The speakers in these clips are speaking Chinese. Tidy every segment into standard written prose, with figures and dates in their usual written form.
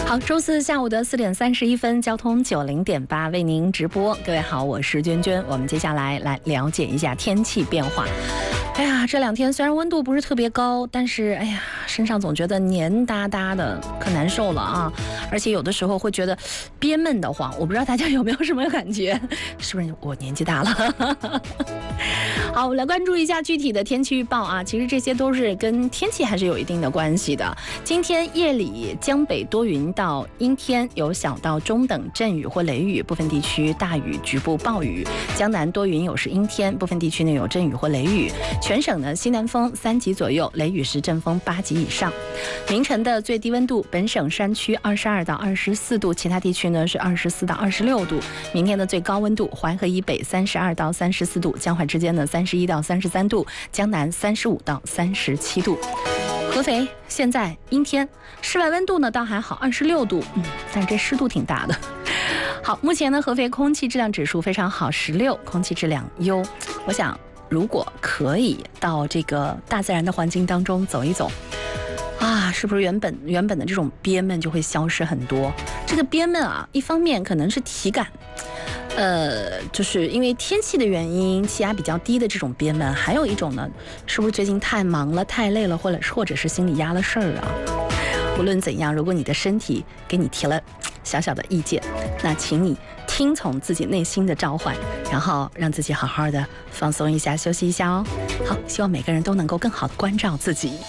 好，周四下午的4点31分，交通90.8为您直播。各位好，我是娟娟。我们接下来了解一下天气变化。哎呀，这2天虽然温度不是特别高，但是哎呀，身上总觉得黏哒哒的，可难受了啊！而且有的时候会觉得憋闷得慌。我不知道大家有没有什么感觉？是不是我年纪大了？好，我们来关注一下具体的天气预报啊。其实这些都是跟天气还是有一定的关系的。今天夜里江北多云到阴天，有小到中等阵雨或雷雨，部分地区大雨，局部暴雨。江南多云有时阴天，部分地区呢有阵雨或雷雨。全省呢西南风3级左右，雷雨时阵风8级以上。明晨的最低温度，本省山区22到24度，其他地区呢是24到26度。明天的最高温度，淮河以北32到34度，江淮之间呢31到33度，江南35到37度。合肥现在阴天，室外温度呢倒还好26度，但是这湿度挺大的。好，目前呢合肥空气质量指数非常好，16，空气质量优。我想如果可以到这个大自然的环境当中走一走啊，是不是原本的这种憋闷就会消失很多？这个憋闷啊，一方面可能是体感，就是因为天气的原因，气压比较低的这种憋闷，还有一种呢，是不是最近太忙了、太累了，或者是心里压了事儿啊？无论怎样，如果你的身体给你提了小小的意见，那请你听从自己内心的召唤，然后让自己好好的放松一下、休息一下哦。好，希望每个人都能够更好的关照自己。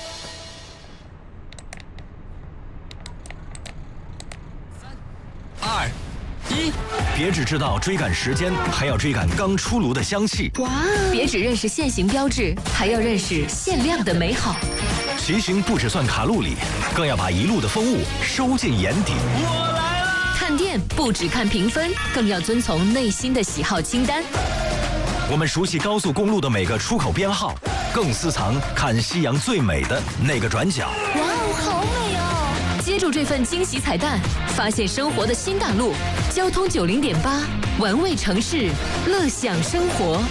3、2、1，别只知道追赶时间，还要追赶刚出炉的香气。 哇！别只认识限行标志，还要认识限量的美好。 骑行不只算卡路里，更要把一路的风物收进眼底。 我来了！看店不只看评分，更要遵从内心的喜好清单。 我们熟悉高速公路的每个出口编号，更私藏看夕阳最美的那个转角。 哇哦，好美哦！接住这份惊喜彩蛋，发现生活的新大陆。交通90.8，玩味城市，乐享生活。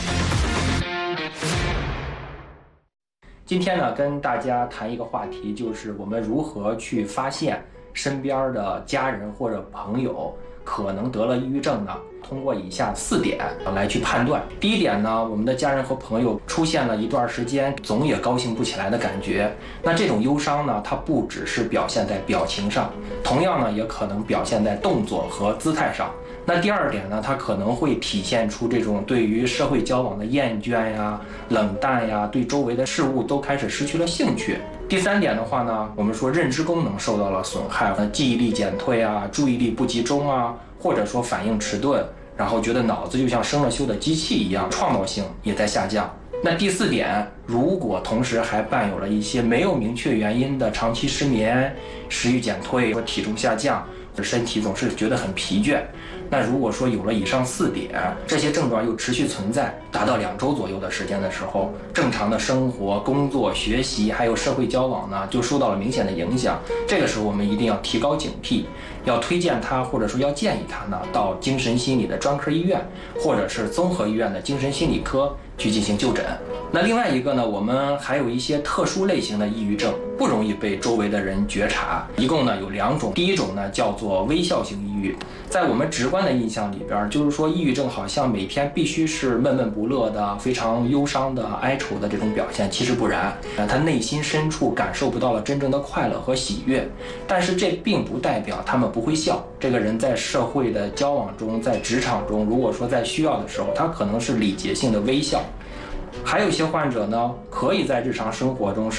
今天呢，跟大家谈一个话题，就是我们如何去发现身边的家人或者朋友可能得了抑郁症呢？通过以下4点来去判断。第一点呢，我们的家人和朋友出现了一段时间总也高兴不起来的感觉，那这种忧伤呢，它不只是表现在表情上，同样呢，也可能表现在动作和姿态上。那第2点呢，它可能会体现出这种对于社会交往的厌倦呀、冷淡呀，对周围的事物都开始失去了兴趣。第3点的话呢，我们说认知功能受到了损害，记忆力减退啊，注意力不集中啊，或者说反应迟钝，然后觉得脑子就像生了锈的机器一样，创造性也在下降。那第4点，如果同时还伴有了一些没有明确原因的长期失眠、食欲减退或体重下降，身体总是觉得很疲倦，那如果说有了以上4点，这些症状又持续存在，达到2周左右的时间的时候，正常的生活、工作、学习还有社会交往呢，就受到了明显的影响。这个时候我们一定要提高警惕，要推荐他或者说要建议他呢，到精神心理的专科医院或者是综合医院的精神心理科去进行就诊。那另外一个呢，我们还有一些特殊类型的抑郁症，不容易被周围的人觉察。一共呢有2种，第一种呢叫做微笑型抑郁，在我们直观的印象里边，就是说抑郁症好像每天必须是闷闷不乐的、非常忧伤的、哀愁的这种表现，其实不然，他内心深处感受不到了真正的快乐和喜悦，但是这并不代表他们不会笑。这个人在社会的交往中，在职场中，如果说在需要的时候，他可能是礼节性的微笑。还有一些患者呢，可以在日常生活中